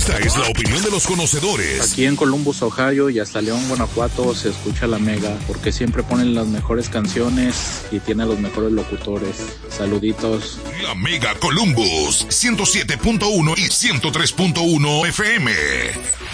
Esta es la opinión de los conocedores. Aquí en Columbus, Ohio y hasta León, Guanajuato se escucha La Mega porque siempre ponen las mejores canciones y tiene a los mejores locutores. Saluditos. La Mega Columbus 107.1 y 103.1 FM.